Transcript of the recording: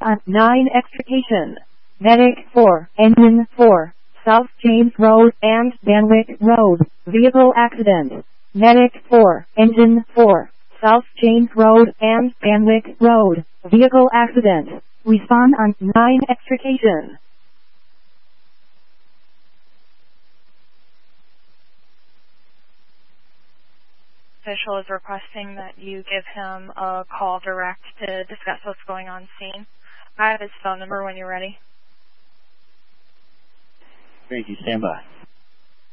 on 9 extrication. Medic 4, Engine 4, South James Road and Banwick Road, vehicle accident. Medic 4, Engine 4, South James Road and Banwick Road, vehicle accident. Respond on 9 extrication. Official is requesting that you give him a call direct to discuss what's going on scene. I have his phone number when you're ready. Thank you. Stand by.